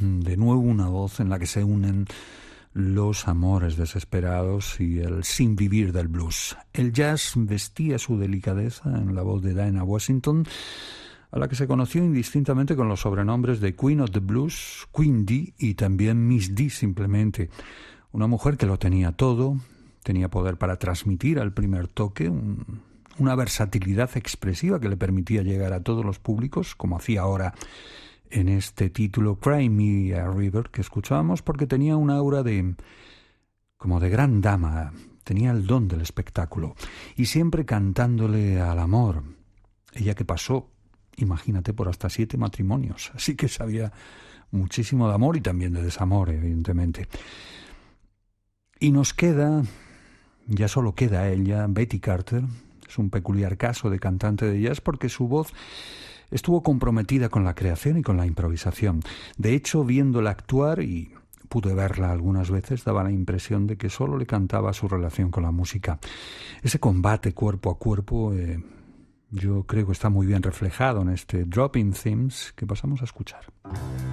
de nuevo una voz en la que se unen los amores desesperados y el sin vivir del blues. El jazz vestía su delicadeza en la voz de Dinah Washington, a la que se conoció indistintamente con los sobrenombres de Queen of the Blues, Queen D y también Miss D simplemente. Una mujer que lo tenía todo, tenía poder para transmitir al primer toque, una versatilidad expresiva que le permitía llegar a todos los públicos, como hacía ahora en este título Cry Me a River que escuchábamos, porque tenía un aura como de gran dama, tenía el don del espectáculo y siempre cantándole al amor. Ella que pasó, imagínate, por hasta 7 matrimonios, así que sabía muchísimo de amor y también de desamor, evidentemente. Y nos queda, ya solo queda ella, Betty Carter. Es un peculiar caso de cantante de jazz porque su voz estuvo comprometida con la creación y con la improvisación. De hecho, viéndola actuar, y pude verla algunas veces, daba la impresión de que solo le cantaba su relación con la música. Ese combate cuerpo a cuerpo, yo creo que está muy bien reflejado en este Drop-In Themes que pasamos a escuchar.